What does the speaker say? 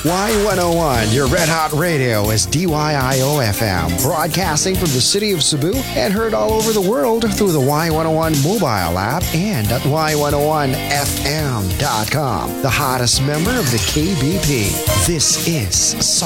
Y101, your red hot radio, is DYIO FM, broadcasting from the city of Cebu and heard all over the world through the Y101 mobile app and at Y101FM.com, the hottest member of the KBP. This is